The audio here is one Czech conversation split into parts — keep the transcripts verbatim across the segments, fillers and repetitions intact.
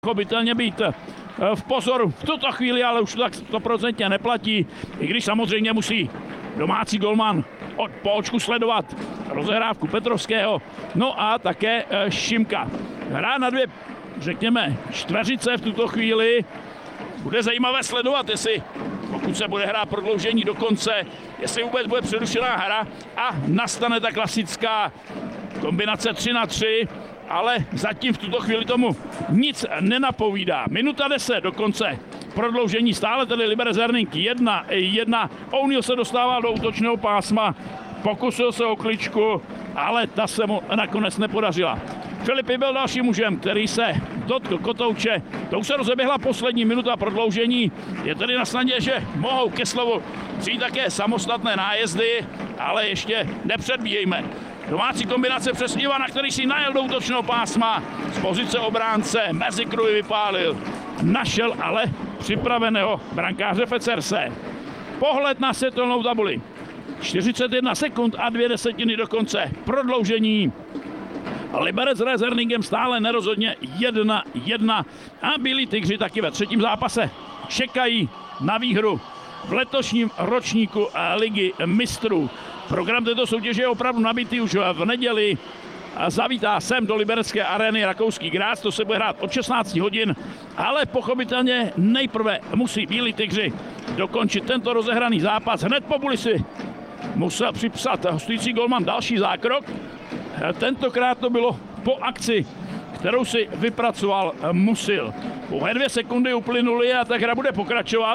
Chobitelně být v pozoru v tuto chvíli, ale už to tak stoprocentně neplatí, i když samozřejmě musí domácí golman od po očku sledovat rozehrávku Petrovského, no a také Šimka. Hra na dvě, řekněme, čtveřice v tuto chvíli. Bude zajímavé sledovat, jestli pokud se bude hrát prodloužení do konce, jestli vůbec bude přerušená hra a nastane ta klasická kombinace tři na tři, ale zatím v tuto chvíli tomu nic nenapovídá. Minuta deset do konce prodloužení, stále tedy Liberec Herning jedna jedna. O'Neill se dostává do útočného pásma, pokusil se o kličku, ale ta se mu nakonec nepodařila. Filip byl dalším mužem, který se dotkl kotouče. To už se rozeběhla poslední minuta prodloužení. Je tedy na snadě, že mohou ke slovu přijít také samostatné nájezdy, ale ještě nepředbíjejme. Domácí kombinace přes Ivana, který si najel do útočného pásma. Z pozice obránce mezi kruhy vypálil. Našel ale připraveného brankáře Fecerse. Pohled na světelnou tabuli. čtyřicet jedna sekund a dvě desetiny do konce prodloužení. Liberec s Herningem stále nerozhodně jedna jedna a Bílí tygři taky ve třetím zápase čekají na výhru v letošním ročníku Ligy mistrů. Program této soutěže je opravdu nabitý už v neděli. Zavítá sem do liberecké arény rakouský Graz, to se bude hrát od šestnáct hodin, ale pochopitelně nejprve musí Bílí tygři dokončit tento rozehraný zápas. Hned po buli si musel připsat hostující golman další zákrok. Tentokrát to bylo po akci, kterou si vypracoval Musil. Pouhé dvě sekundy uplynuly a tak hra bude pokračovat.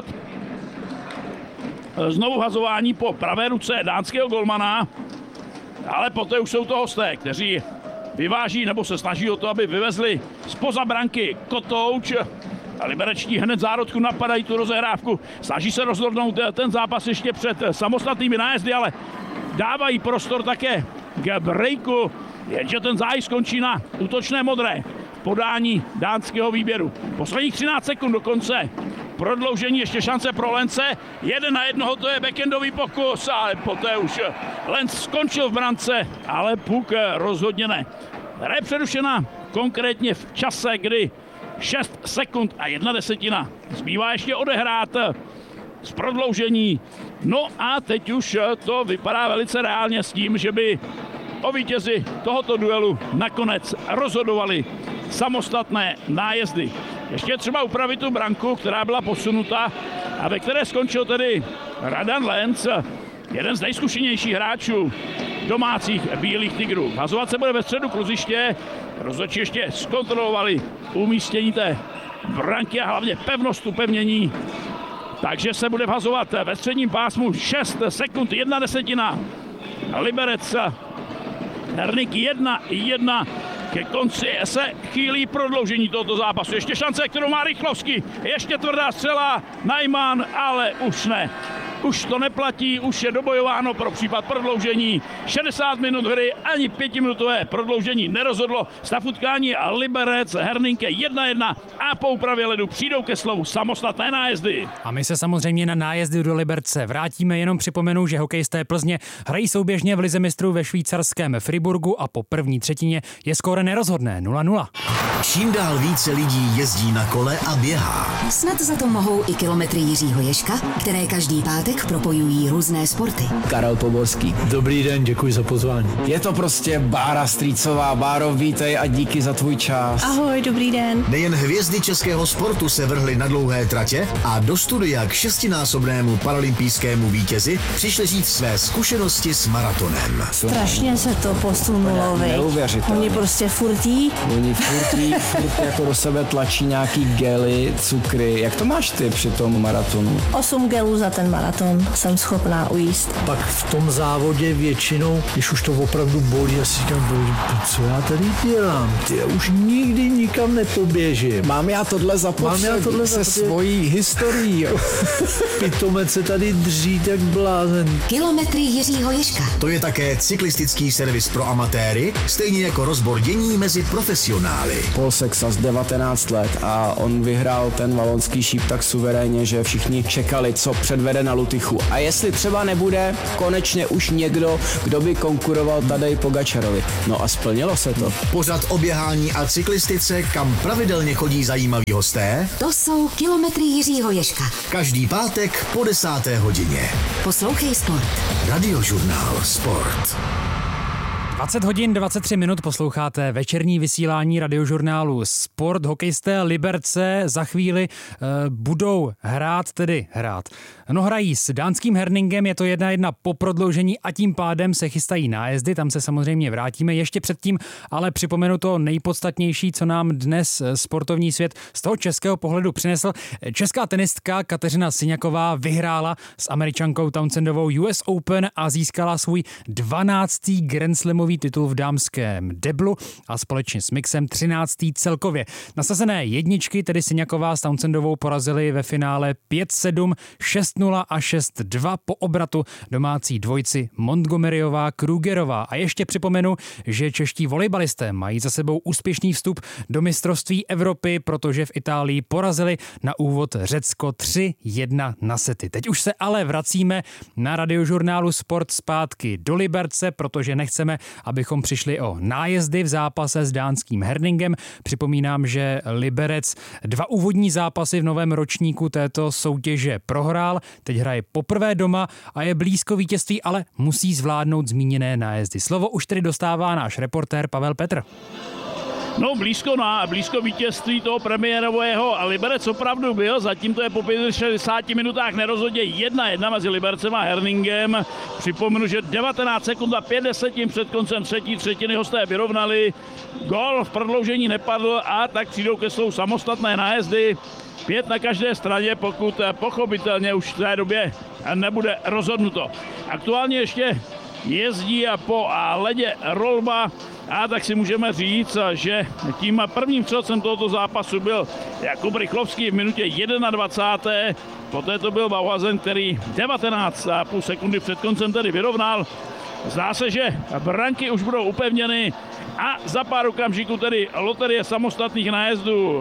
Znovu hazování po pravé ruce dánského golmana, ale poté už jsou to hosté, kteří vyváží nebo se snaží o to, aby vyvezli zpoza branky kotouč. A liberečtí hned zárodku napadají tu rozehrávku. Snaží se rozhodnout ten zápas ještě před samostatnými nájezdy, ale dávají prostor také k breaku, jenže ten zájezd skončí na útočné modré podání dánského výběru. Posledních třináct sekund do konce prodloužení, ještě šance pro Lence. Jeden na jednoho, to je backendový pokus, ale poté už Lenc skončil v brance, ale puk rozhodně ne. Hra je přerušena konkrétně v čase, kdy šest sekund a jedna desetina zbývá ještě odehrát z prodloužení. No a teď už to vypadá velice reálně s tím, že by o vítězi tohoto duelu nakonec rozhodovali samostatné nájezdy. Ještě třeba upravit tu branku, která byla posunuta a ve které skončil tedy Radan Lenc, jeden z nejzkušenějších hráčů domácích Bílých tygrů. Hazovat se bude ve středu kluziště, rozhodčí ještě zkontrolovali umístění té branky a hlavně pevnost upevnění. Takže se bude vhazovat ve středním pásmu šest sekund, jedna desetina. Liberec Herning jedna jedna. Ke konci se chýlí prodloužení tohoto zápasu. Ještě šance, kterou má Rychlovský. Ještě tvrdá střela, Najman, ale už ne. Už to neplatí, už je dobojováno pro případ prodloužení. šedesát minut hry, ani pětiminutové prodloužení nerozhodlo. Stav utkání a Liberec Herning jedna jedna a po úpravě ledu přijdou ke slovu samostatné nájezdy. A my se samozřejmě na nájezdy do Liberce vrátíme, jenom připomenu, že hokejisté Plzně hrají souběžně v lize mistrů ve švýcarském Friburgu a po první třetině je skóre nerozhodné nula nula. Čím dál více lidí jezdí na kole a běhá. Snad za to mohou i kilometry Jiřího Ježka, které každý pátek propojují různé sporty. Karel Poborský. Dobrý den, děkuji za pozvání. Je to prostě Bára Strýcová. Báro, vítej a díky za tvůj čas. Ahoj, dobrý den. Nejen hvězdy českého sportu se vrhly na dlouhé tratě a do studia k šestinásobnému paralympijskému vítězi přišli říct své zkušenosti s maratonem. Strašně se to posunulo, viď? Neuvěřitelné. Oni prostě furtí. Oni furtí, furt jako do sebe tlačí nějaký gely, cukry. Jak to máš ty při tom maratonu? Osm gelů za ten maraton jsem schopná ujíst. Pak v tom závodě většinou, když už to opravdu bolí, já si říkám, bolí, co já tady dělám? Ty, já už nikdy nikam nepoběžím. Mám já tohle zapotřebí Mám já tohle se zapotřebí. svojí historií. Jo. Pitomec se tady drží jak blázen. Kilometry Jiřího Ježka. To je také cyklistický servis pro amatéry, stejně jako rozbor dění mezi profesionály. Paul Sexas, devatenáct let, a on vyhrál ten valonský šíp tak suverénně, že všichni čekali, co předvede na Lutychu. A jestli třeba nebude konečně už někdo, kdo by konkuroval Tadej Pogačarovi. No a splnilo se to. Pořad o běhání a cyklistice, kam pravidelně chodí zajímaví hosté. To jsou kilometry Jiřího Ježka. Každý pátek po desáté hodině. Poslouchej Sport. Radiožurnál Sport. dvacet hodin dvacet tři minut posloucháte večerní vysílání radiožurnálu Sport. Hokejisté Liberce za chvíli e, budou hrát, tedy hrát. No hrají s dánským Herningem, je to jedna jedna po prodloužení a tím pádem se chystají nájezdy, tam se samozřejmě vrátíme ještě předtím, ale připomenu to nejpodstatnější, co nám dnes sportovní svět z toho českého pohledu přinesl. Česká tenistka Kateřina Syňaková vyhrála s Američankou Townsendovou U S Open a získala svůj dvanáctý Grand Slamový titul v dámském deblu a společně s Mixem třináctý celkově. Nasazené jedničky, tedy Syňaková s Townsendovou, porazili ve finále pět sedm, šest nula a šest dva po obratu domácí dvojci Montgomeryová Krugerová. A ještě připomenu, že čeští volejbalisté mají za sebou úspěšný vstup do mistrovství Evropy, protože v Itálii porazili na úvod Řecko tři jedna na sety. Teď už se ale vracíme na radiožurnálu Sport zpátky do Liberce, protože nechceme, abychom přišli o nájezdy v zápase s dánským Herningem. Připomínám, že Liberec dva úvodní zápasy v novém ročníku této soutěže prohrál. Teď hraje poprvé doma a je blízko vítězství, ale musí zvládnout zmíněné nájezdy. Slovo už tedy dostává náš reportér Pavel Petr. No blízko na blízko vítězství toho premiérového Liberec opravdu byl, zatím to je po šedesáti minutách nerozhodně jedna jedna mezi Libercem a Herningem. Připomenu, že devatenáct sekund a pět desetin před koncem třetí třetiny hosté vyrovnali. Gól v prodloužení nepadl a tak přijdou ke slovu samostatné nájezdy. Pět na každé straně, pokud pochopitelně už v té době nebude rozhodnuto. Aktuálně ještě jezdí po ledě Rolba a tak si můžeme říct, že tím prvním střelcem tohoto zápasu byl Jakub Rychlovský v minutě dvacáté první. Poté to byl Bauhazen, který devatenáct a půl sekundy před koncem tedy vyrovnal. Zdá se, že branky už budou upevněny a za pár okamžiků tedy loterie samostatných nájezdů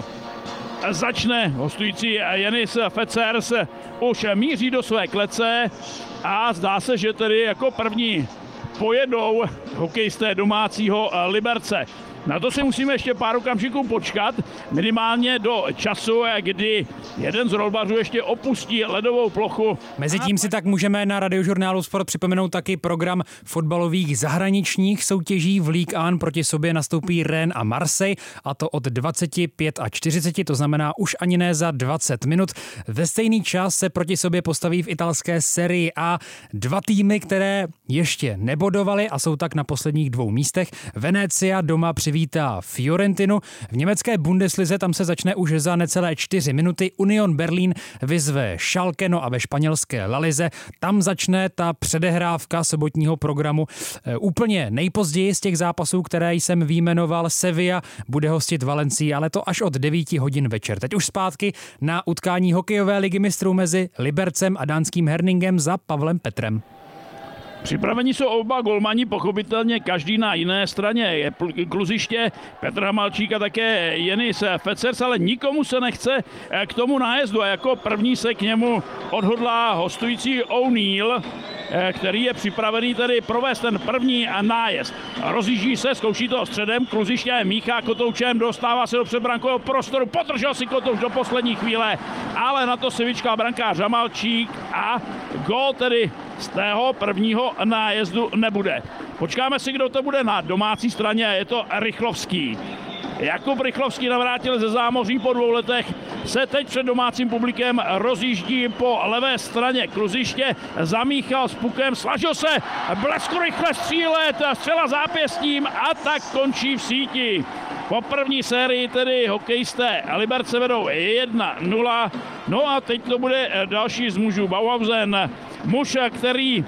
začne. Hostující Janis Fecers už míří do své klece a zdá se, že tedy jako první pojedou hokejisté domácího Liberce. Na to si musíme ještě pár okamžiků počkat, minimálně do času, kdy jeden z rolbařů ještě opustí ledovou plochu. Mezitím si tak můžeme na radiožurnálu Sport připomenout taky program fotbalových zahraničních soutěží. V Ligue jedna proti sobě nastoupí Rennes a Marseille, a to od dvacet pět a čtyřicet, to znamená už ani ne za dvacet minut. Ve stejný čas se proti sobě postaví v italské Serie A dva týmy, které ještě nebodovaly a jsou tak na posledních dvou místech. Venezia doma přivítá Fiorentinu. V německé Bundeslize tam se začne už za necelé čtyři minuty. Union Berlin vyzve Schalke, no a ve španělské La Lize tam začne ta předehrávka sobotního programu. E, úplně nejpozději z těch zápasů, které jsem vyjmenoval, Sevilla bude hostit Valencii, ale to až od devíti hodin večer. Teď už zpátky na utkání hokejové ligy mistrů mezi Libercem a dánským Herningem za Pavlem Petrem. Připraveni jsou oba golmani, pochopitelně každý na jiné straně. Je kluziště Petr Hamalčík a také Janis Fecers, ale nikomu se nechce k tomu nájezdu a jako první se k němu odhodlá hostující O'Neill, který je připravený tedy provést ten první nájezd. Rozjíždí se, zkouší toho středem, kluziště míchá Kotoučem, dostává se do předbrankového prostoru, podržel si Kotouč do poslední chvíle, ale na to si vyčkal brankář Hamalčík a gól tedy z tého prvního nájezdu nebude. Počkáme si, kdo to bude na domácí straně, je to Rychlovský. Jakub Rychlovský, navrátil ze zámoří po dvou letech, se teď před domácím publikem rozjíždí po levé straně kluziště, zamíchal s pukem, slažil se, blesku rychle střílet, střela zápěstím a tak končí v síti. Po první sérii tedy hokejisté Liberce vedou jedna nula. No a teď to bude další z mužů. Bauhausen, muž, který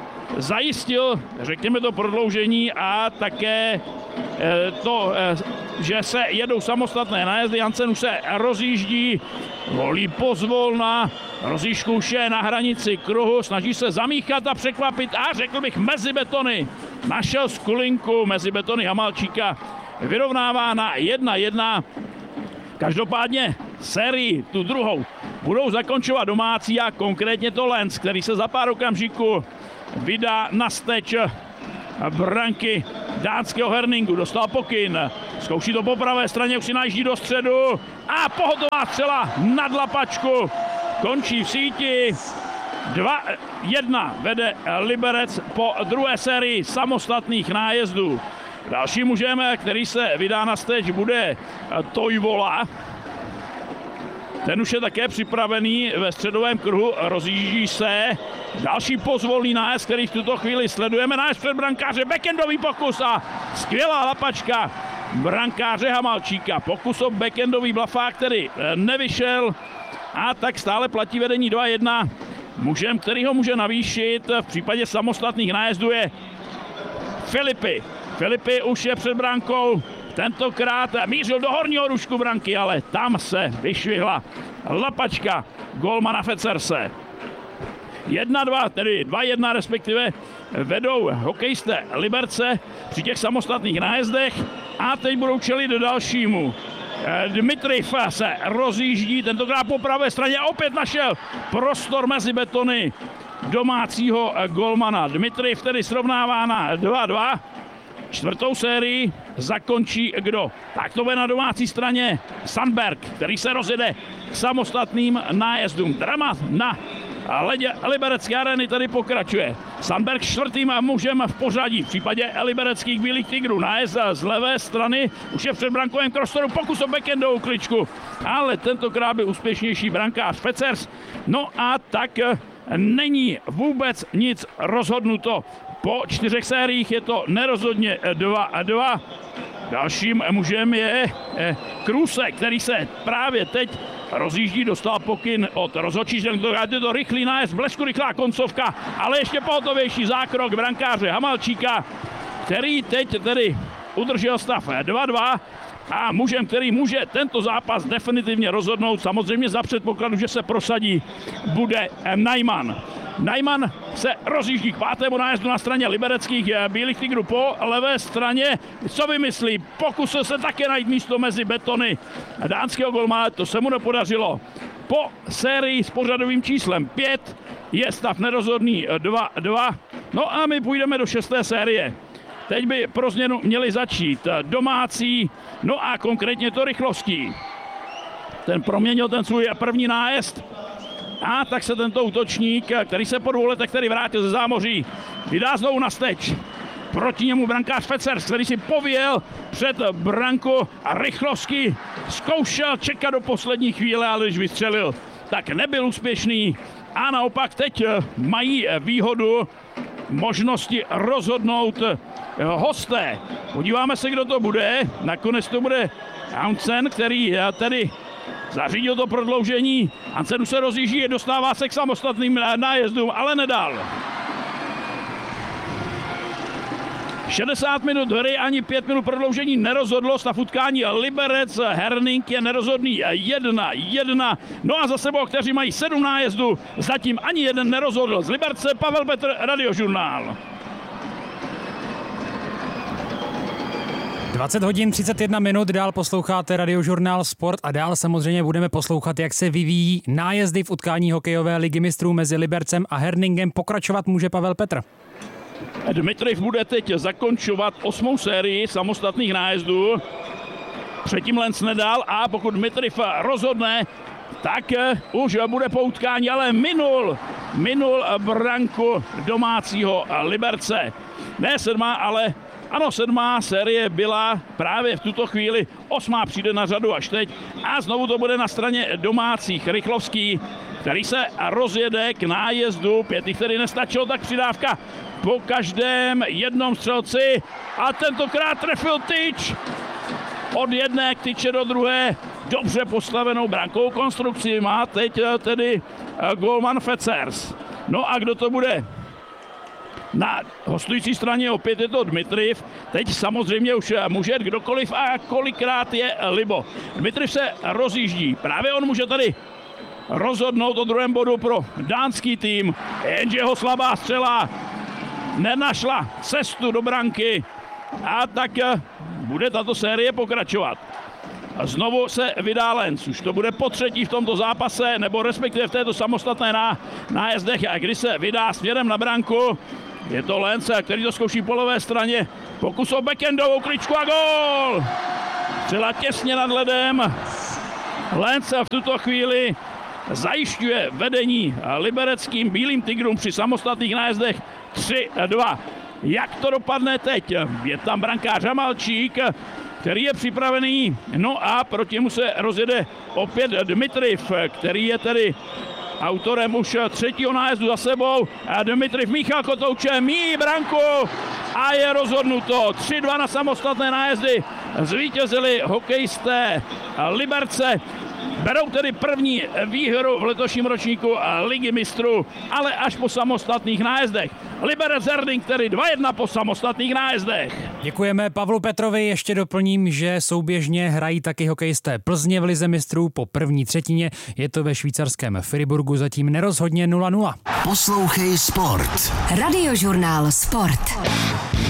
zajistil, řekněme, to prodloužení a také to, že se jedou samostatné nájezdy. Jansen už se rozjíždí, volí pozvolna, rozjížďku už je na hranici kruhu, snaží se zamíchat a překvapit a řekl bych mezi betony. Našel skulinku mezi betony Hamalčíka vyrovnává na jedna jedna. Každopádně sérii, tu druhou, budou zakončovat domácí a konkrétně to Lenz, který se za pár okamžiků vydá na steč branky dánského Herningu. Dostal pokyn, zkouší to po pravé straně, už si najíždí do středu a pohotová střela nad lapačku. Končí v síti. dva jedna vede Liberec po druhé sérii samostatných nájezdů. Dalším mužem, který se vydá na steč, bude Toivola. Ten už je také připravený ve středovém kruhu, rozjíždí se. Další pozvolný nájezd, který v tuto chvíli sledujeme. Nájezd před brankáře, backendový pokus a skvělá lapačka brankáře Hamalčíka. Pokus o backendový blafák, který nevyšel, a tak stále platí vedení dva jedna. Mužem, který ho může navýšit v případě samostatných nájezdů, je Filipy. Filipy už je před brankou, tentokrát mířil do horního rušku branky, ale tam se vyšvihla lapačka golmana Fecerse. jedna dva, tedy dva jedna respektive, vedou hokejisté Liberce při těch samostatných nájezdech a teď budou čelit do dalšímu. Dmitriv se rozjíždí, tentokrát po pravé straně opět našel prostor mezi betony domácího golmana. Dmitriv tedy srovnává na dva dva. Čtvrtou sérii zakončí kdo? Tak to bude na domácí straně Sandberg, který se rozjede k samostatným nájezdům. Drama na ledě Liberecké arény tady pokračuje. Sandberg čtvrtým mužem v pořadí v případě libereckých Bílých tigrů. Nájezd z levé strany už je před brankovém prostoru, pokus o backendovou kličku, ale tentokrát byl úspěšnější brankář Fecers. No a tak není vůbec nic rozhodnuto. Po čtyřech sériích je to nerozhodně dva dva. Dalším mužem je Kruse, který se právě teď rozjíždí, dostal pokyn od rozhodčíře, je to rychlý nájezd, blesku rychlá koncovka, ale ještě pohotovější zákrok brankáře Hamalčíka, který teď tedy udržel stav dva dva. A mužem, který může tento zápas definitivně rozhodnout, samozřejmě za předpokladu, že se prosadí, bude Najman. Najman se rozjíždí k pátému nájezdu na straně libereckých Bílých tigrů po levé straně. Co vymyslí? Pokusil se také najít místo mezi betony dánského golmana, to se mu nepodařilo. Po sérii s pořadovým číslem pět je stav nerozhodný dva dva. No a my půjdeme do šesté série. Teď by pro změnu měli začít domácí, no a konkrétně to Rychlovský. Ten proměnil ten svůj první nájezd a tak se tento útočník, který se po dvou letech který vrátil ze zámoří, vydá znovu na steč. Proti němu brankář Fecers, který si pověl před branku a Rychlovský zkoušel čekat do poslední chvíle, ale když vystřelil, tak nebyl úspěšný. A naopak teď mají výhodu možnosti rozhodnout hosté. Podíváme se, kdo to bude. Nakonec to bude Hansen, který tedy zařídil to prodloužení. Hansen už se rozjíždí, dostává se k samostatným nájezdům, ale nedal. šedesát minut hry, ani pět minut prodloužení nerozhodlo. Stav utkání Liberec Herning je nerozhodný jedna jedna. No a za sebou, kteří mají sedm nájezdů, zatím ani jeden nerozhodl. Z Liberce Pavel Petr, Radiožurnál. dvacet hodin třicet jedna minut, dál posloucháte Radiožurnál Sport a dál samozřejmě budeme poslouchat, jak se vyvíjí nájezdy v utkání hokejové ligy mistrů mezi Libercem a Herningem. Pokračovat může Pavel Petr. Dmitriv bude teď zakončovat osmou sérii samostatných nájezdů. Předtím Lenz nedal a pokud Dmitriv rozhodne, tak už bude po utkání, ale minul, minul branku domácího Liberce. Ne sedmá, ale ano, sedmá série byla právě v tuto chvíli, osmá přijde na řadu až teď a znovu to bude na straně domácích. Rychlovský, který se rozjede k nájezdu, pěti, který nestačilo, tak přidávka po každém jednom střelci a tentokrát trefil tyč od jedné k tyče do druhé. Dobře postavenou brankovou konstrukci má teď tedy golman Fecers. No a kdo to bude? Na hostující straně opět je to Dmitriv. Teď samozřejmě už může kdokoliv a kolikrát je libo. Dmitriv se rozjíždí. Právě on může tady rozhodnout o druhém bodu pro dánský tým. Jenže jeho slabá střela nenašla cestu do branky A tak bude tato série pokračovat. A znovu se vydá Lenz, už to bude po třetí v tomto zápase, nebo respektive v této samostatné ná, nájezdech, a kdy se vydá směrem na branku. Je to Lenz, který to zkouší po levé straně, pokus o backendovou kličku a gól! Střela těsně nad ledem. Lenz v tuto chvíli zajišťuje vedení libereckým Bílým tigrům při samostatných nájezdech tři dva. Jak to dopadne teď? Je tam brankář Hamalčík, který je připravený, no a proti mu se rozjede opět Dmitriv, který je tedy autorem už třetího nájezdu za sebou. A Dmitriv Michal Kotouče míjí branku a je rozhodnuto. tři dva na samostatné nájezdy. Zvítězili hokejisté Liberce. Berou tedy první výhru v letošním ročníku Ligy mistrů, ale až po samostatných nájezdech. Liberec Erding tedy dva jedna po samostatných nájezdech. Děkujeme Pavlu Petrovi, ještě doplním, že souběžně hrají taky hokejisté Plzně v Lize mistrů po první třetině. Je to ve švýcarském Friburgu zatím nerozhodně nula nula. Poslouchej Sport. Radiožurnál Sport.